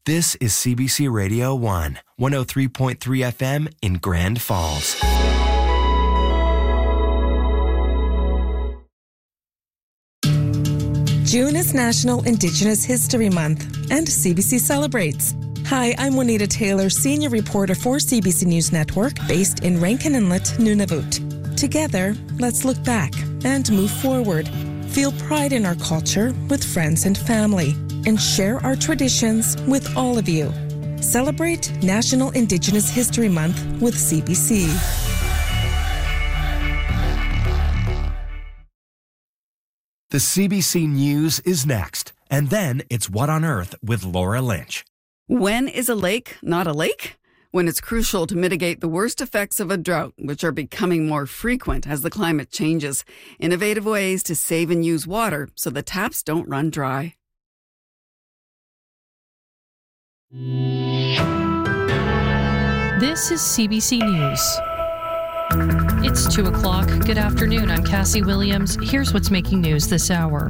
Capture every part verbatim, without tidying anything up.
This is C B C Radio one, one oh three point three F M in Grand Falls. June is National Indigenous History Month, and C B C celebrates. Hi, I'm Juanita Taylor, senior reporter for C B C News Network, based in Rankin Inlet, Nunavut. Together, let's look back and move forward. Feel pride in our culture with friends and family, and share our traditions with all of you. Celebrate National Indigenous History Month with C B C. The C B C News is next, and then it's What on Earth with Laura Lynch. When is a lake not a lake? When it's crucial to mitigate the worst effects of a drought, which are becoming more frequent as the climate changes. Innovative ways to save and use water so the taps don't run dry. This is C B C News. It's two o'clock. Good afternoon. I'm Cassie Williams. Here's what's making news this hour.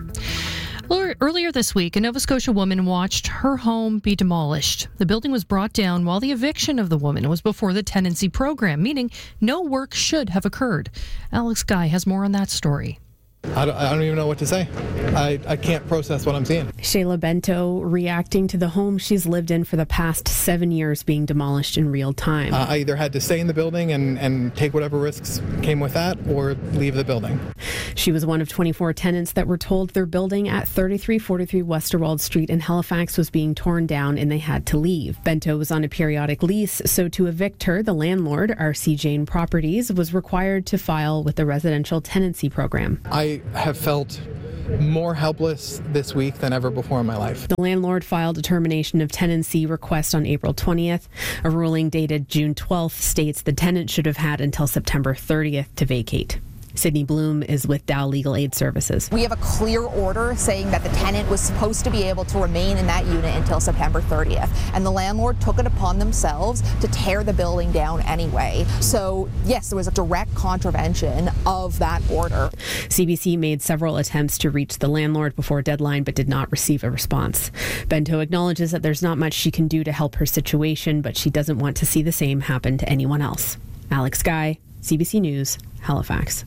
Earlier this week, a Nova Scotia woman watched her home be demolished. The building was brought down while the eviction of the woman was before the tenancy program, meaning no work should have occurred. Alex Guy has more on that story. I don't, I don't even know what to say. I, I can't process what I'm seeing. Shayla Bento reacting to the home she's lived in for the past seven years being demolished in real time. Uh, I either had to stay in the building and, and take whatever risks came with that or leave the building. She was one of twenty-four tenants that were told their building at thirty-three forty-three Westerwald Street in Halifax was being torn down and they had to leave. Bento was on a periodic lease, so to evict her, the landlord, R C Jane Properties, was required to file with the residential tenancy program. I have felt more helpless this week than ever before in my life. The landlord filed a termination of tenancy request on April twentieth. A ruling dated June twelfth states the tenant should have had until September thirtieth to vacate. Sydney Bloom is with Dow Legal Aid Services. We have a clear order saying that the tenant was supposed to be able to remain in that unit until September thirtieth, and the landlord took it upon themselves to tear the building down anyway. So yes, there was a direct contravention of that order. C B C made several attempts to reach the landlord before deadline but did not receive a response. Bento acknowledges that there's not much she can do to help her situation, but she doesn't want to see the same happen to anyone else. Alex Guy, C B C News, Halifax.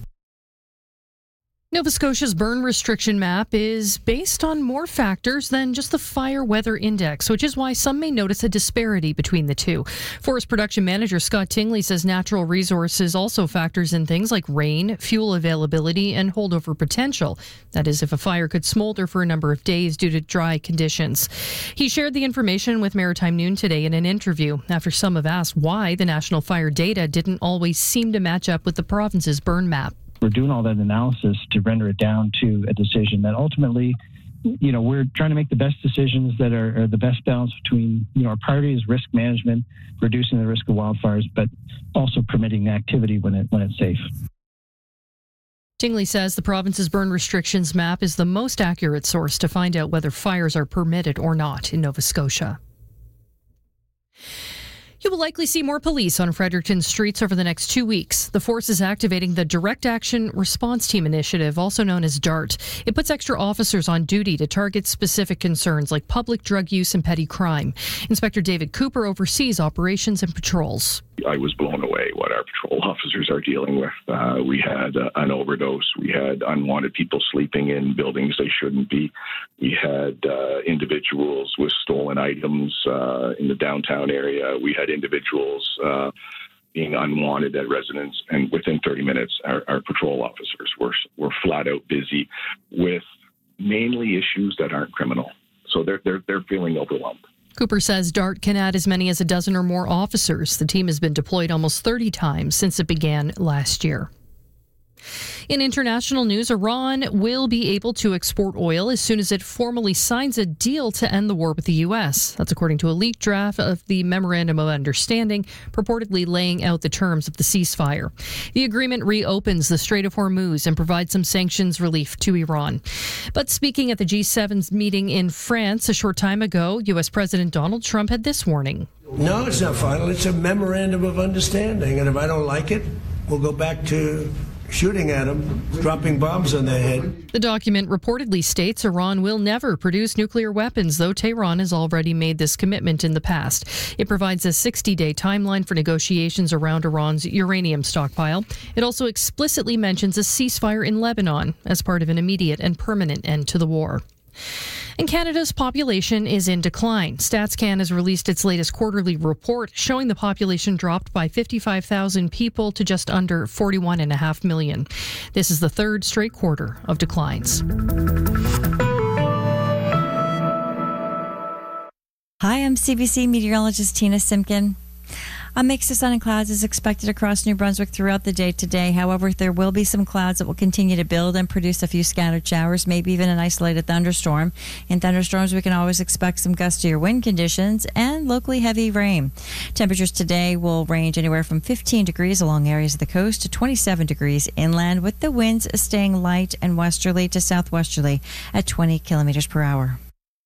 Nova Scotia's burn restriction map is based on more factors than just the fire weather index, which is why some may notice a disparity between the two. Forest production manager Scott Tingley says natural resources also factors in things like rain, fuel availability, and holdover potential. That is, if a fire could smolder for a number of days due to dry conditions. He shared the information with Maritime Noon today in an interview after some have asked why the national fire data didn't always seem to match up with the province's burn map. We're doing all that analysis to render it down to a decision that ultimately, you know, we're trying to make the best decisions that are, are the best balance between, you know, our priority is risk management, reducing the risk of wildfires, but also permitting the activity when it when it's safe. Tingley says the province's burn restrictions map is the most accurate source to find out whether fires are permitted or not in Nova Scotia. You will likely see more police on Fredericton streets over the next two weeks. The force is activating the Direct Action Response Team Initiative, also known as DART. It puts extra officers on duty to target specific concerns like public drug use and petty crime. Inspector David Cooper oversees operations and patrols. I was blown away what our patrol officers are dealing with. Uh, we had uh, an overdose. We had unwanted people sleeping in buildings they shouldn't be. We had uh, individuals with stolen items uh, in the downtown area. We had individuals uh, being unwanted at residence. And within thirty minutes, our, our patrol officers were, were flat out busy with mainly issues that aren't criminal. So they're, they're, they're feeling overwhelmed. Cooper says DART can add as many as a dozen or more officers. The team has been deployed almost thirty times since it began last year. In international news, Iran will be able to export oil as soon as it formally signs a deal to end the war with the U S. That's according to a leaked draft of the Memorandum of Understanding, purportedly laying out the terms of the ceasefire. The agreement reopens the Strait of Hormuz and provides some sanctions relief to Iran. But speaking at the G seven's meeting in France a short time ago, U S President Donald Trump had this warning. No, it's not final. It's a memorandum of understanding. And if I don't like it, we'll go back to shooting at them, dropping bombs on their head. The document reportedly states Iran will never produce nuclear weapons, though Tehran has already made this commitment in the past. It provides a sixty-day timeline for negotiations around Iran's uranium stockpile. It also explicitly mentions a ceasefire in Lebanon as part of an immediate and permanent end to the war. And Canada's population is in decline. StatsCan has released its latest quarterly report showing the population dropped by fifty-five thousand people to just under forty-one point five million. This is the third straight quarter of declines. Hi, I'm C B C meteorologist Tina Simpkin. A mix of sun and clouds is expected across New Brunswick throughout the day today. However, there will be some clouds that will continue to build and produce a few scattered showers, maybe even an isolated thunderstorm. In thunderstorms, we can always expect some gustier wind conditions and locally heavy rain. Temperatures today will range anywhere from fifteen degrees along areas of the coast to twenty-seven degrees inland, with the winds staying light and westerly to southwesterly at twenty kilometers per hour.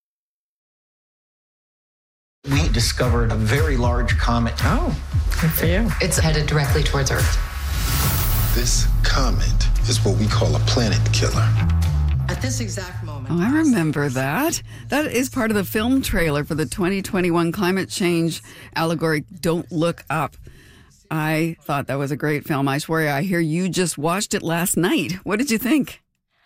We discovered a very large comet. Oh, good for you. It's headed directly towards Earth. This comet is what we call a planet killer. At this exact moment. Oh, I remember that. That is part of the film trailer for the twenty twenty-one climate change allegory, Don't Look Up. I thought that was a great film. Aishwarya, I hear you just watched it last night. What did you think?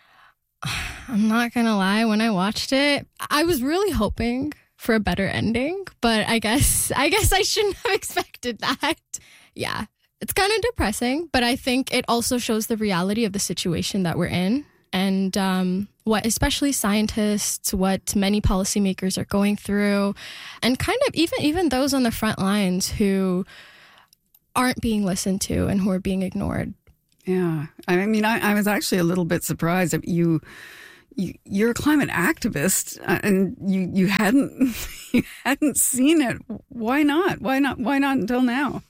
I'm not going to lie. When I watched it, I was really hoping for a better ending, but I guess I guess I shouldn't have expected that. Yeah, it's kind of depressing, but I think it also shows the reality of the situation that we're in, and um, what especially scientists, what many policymakers are going through, and kind of even even those on the front lines who aren't being listened to and who are being ignored. Yeah, I mean, I, I was actually a little bit surprised that you. You're a climate activist, and you, you hadn't you hadn't seen it. Why not? Why not? Why not until now?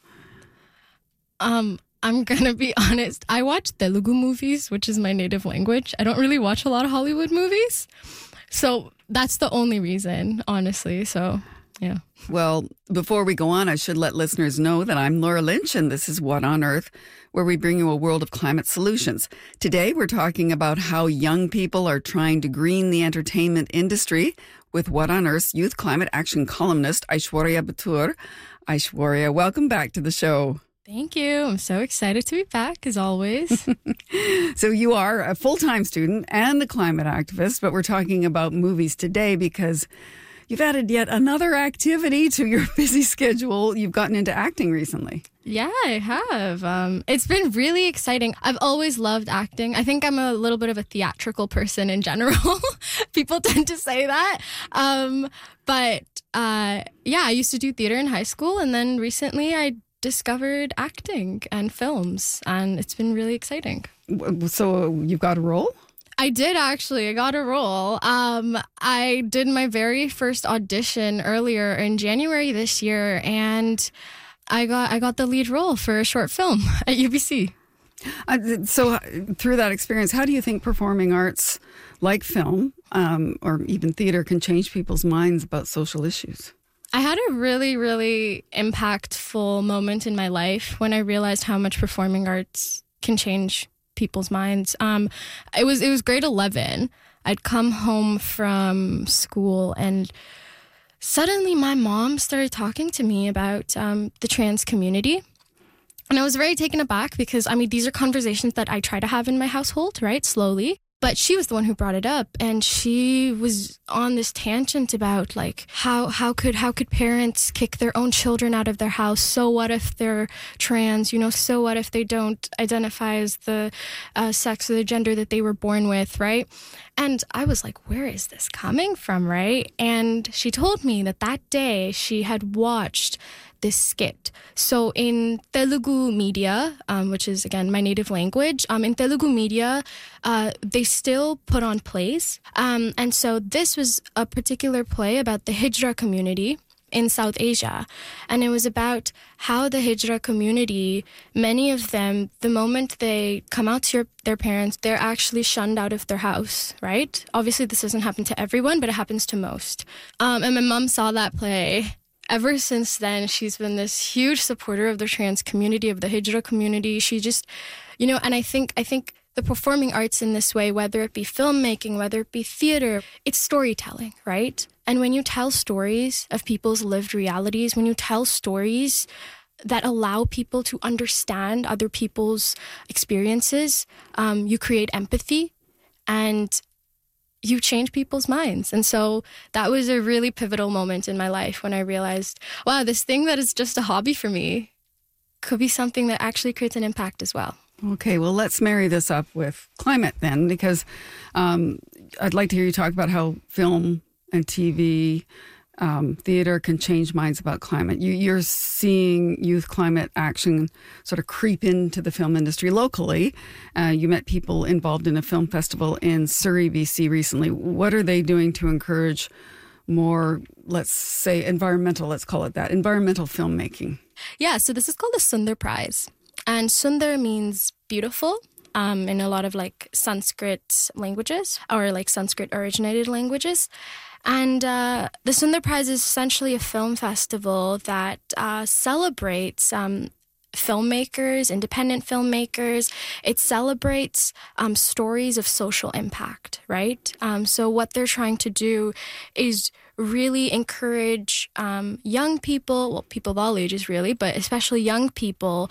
Um, I'm gonna be honest. I watch Telugu movies, which is my native language. I don't really watch a lot of Hollywood movies, so that's the only reason, honestly. So, yeah. Well, before we go on, I should let listeners know that I'm Laura Lynch, and this is What on Earth, where we bring you a world of climate solutions. Today, we're talking about how young people are trying to green the entertainment industry with What on Earth's youth climate action columnist, Aishwarya Batur. Aishwarya, welcome back to the show. Thank you. I'm so excited to be back, as always. So you are a full-time student and a climate activist, but we're talking about movies today because you've added yet another activity to your busy schedule. You've gotten into acting recently. Yeah, I have. Um, it's been really exciting. I've always loved acting. I think I'm a little bit of a theatrical person in general. People tend to say that. Um, but uh, yeah, I used to do theater in high school, and then recently I discovered acting and films, and it's been really exciting. So you've got a role? I did, actually. I got a role. Um, I did my very first audition earlier in January this year, and I got I got the lead role for a short film at U B C. Uh, so uh, through that experience, how do you think performing arts like film um, or even theater can change people's minds about social issues? I had a really, really impactful moment in my life when I realized how much performing arts can change people's minds. Um, it was it was grade eleven. I'd come home from school, and suddenly my mom started talking to me about um, the trans community. And I was very taken aback because, I mean, these are conversations that I try to have in my household, right? Slowly. But she was the one who brought it up, and she was on this tangent about like how how could how could parents kick their own children out of their house? So what if they're trans? You know, so what if they don't identify as the uh, sex or the gender that they were born with, right? And I was like, where is this coming from, right? And she told me that that day she had watched this skit. So in Telugu media, um, which is, again, my native language, um, in Telugu media, uh, they still put on plays. Um, and so this was a particular play about the Hijra community in South Asia. And it was about how the Hijra community, many of them, the moment they come out to your, their parents, they're actually shunned out of their house, right? Obviously, this doesn't happen to everyone, but it happens to most. Um, and my mom saw that play ever since then, she's been this huge supporter of the trans community, of the Hijra community. She just, you know, and I think, I think the performing arts in this way, whether it be filmmaking, whether it be theater, it's storytelling, right? And when you tell stories of people's lived realities, when you tell stories that allow people to understand other people's experiences, um, you create empathy and you change people's minds. And so that was a really pivotal moment in my life when I realized, wow, this thing that is just a hobby for me could be something that actually creates an impact as well. Okay, well, let's marry this up with climate then, because um, I'd like to hear you talk about how film and T V, um, theater can change minds about climate. You, you're seeing youth climate action sort of creep into the film industry locally. Uh, you met people involved in a film festival in Surrey, B C recently. What are they doing to encourage more, let's say, environmental, let's call it that, environmental filmmaking? Yeah, so this is called the Sundar Prize. And Sundar means beautiful um, in a lot of like Sanskrit languages or like Sanskrit originated languages. And uh, the Sundar Prize is essentially a film festival that uh, celebrates um, filmmakers, independent filmmakers. It celebrates um, stories of social impact, right? Um, so what they're trying to do is really encourage um, young people, well, people of all ages really, but especially young people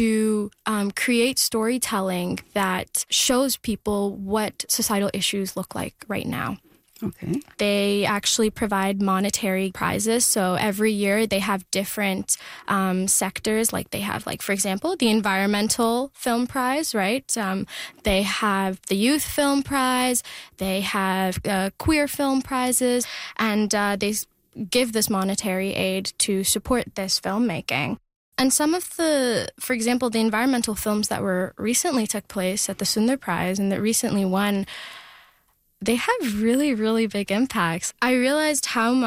to um, create storytelling that shows people what societal issues look like right now. Okay. They actually provide monetary prizes. So every year they have different um, sectors. Like they have, like, for example, the Environmental Film Prize, right? Um, they have the Youth Film Prize. They have uh, Queer Film Prizes. And uh, they give this monetary aid to support this filmmaking. And some of the, for example, the environmental films that were recently took place at the Sundar Prize and that recently won, they have really, really big impacts. I realized how much